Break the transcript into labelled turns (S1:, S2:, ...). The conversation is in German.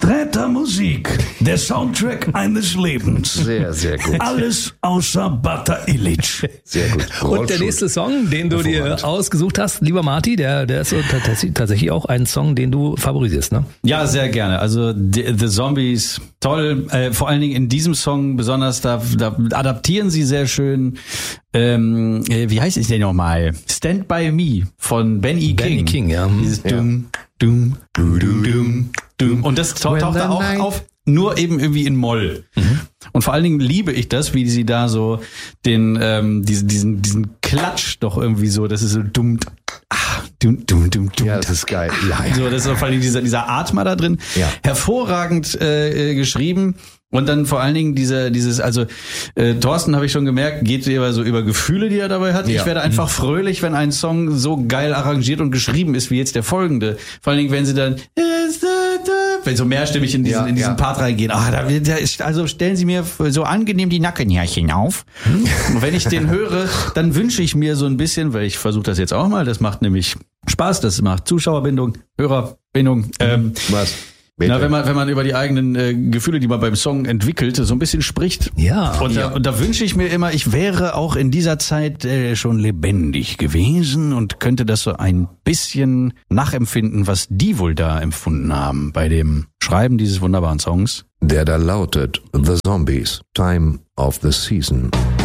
S1: Sträter Musik, der Soundtrack eines Lebens.
S2: Sehr, sehr gut.
S1: Alles außer Bata Illich.
S2: Sehr gut.
S3: Und der nächste Song, den du dir ausgesucht hast, lieber Marty, der ist so tatsächlich auch ein Song, den du favorisierst, ne?
S4: Ja, sehr gerne. Also The Zombies, toll. Vor allen Dingen in diesem Song besonders, da adaptieren sie sehr schön. Wie heißt es denn nochmal? Stand By Me von Benny King.
S3: Benny King, ja.
S4: Dieses Dum, dum, dum, dum, dum. Und das taucht da auch auf, nur eben irgendwie in Moll. Und vor allen Dingen liebe ich das, wie sie da so diesen Klatsch doch irgendwie so, das ist so dumm.
S2: Ja, das ist geil. Ja.
S4: So, das ist vor allem dieser Atmer da drin.
S2: Ja.
S4: Hervorragend geschrieben. Und dann vor allen Dingen Thorsten, habe ich schon gemerkt, geht eher so über Gefühle, die er dabei hat.
S2: Ja.
S4: Ich werde einfach fröhlich, wenn ein Song so geil arrangiert und geschrieben ist, wie jetzt der folgende. Vor allen Dingen, wenn sie dann wenn so mehrstimmig in diesen Part reingehen. Also stellen Sie mir so angenehm die Nackenhärchen auf. Und wenn ich den höre, dann wünsche ich mir so ein bisschen, weil ich versuche das jetzt auch mal, das macht nämlich Spaß, das macht Zuschauerbindung, Hörerbindung.
S2: Was?
S4: Na, wenn man über die eigenen Gefühle, die man beim Song entwickelt, so ein bisschen spricht.
S3: Ja.
S4: Und da wünsche ich mir immer, ich wäre auch in dieser Zeit schon lebendig gewesen und könnte das so ein bisschen nachempfinden, was die wohl da empfunden haben bei dem Schreiben dieses wunderbaren Songs.
S2: Der da lautet The Zombies, Time of the Season.